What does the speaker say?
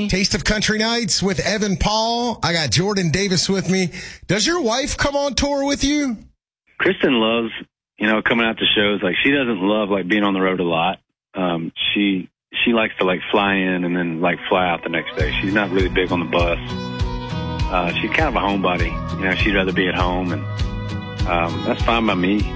Taste of Country Nights with Evan Paul. I got Jordan Davis with me. Does your wife come on tour with you? Kristen loves, coming out to shows. Like, she doesn't love, being on the road a lot. She likes to, fly in and then, fly out the next day. She's not really big on the bus. She's kind of a homebody. She'd rather be at home, and that's fine by me.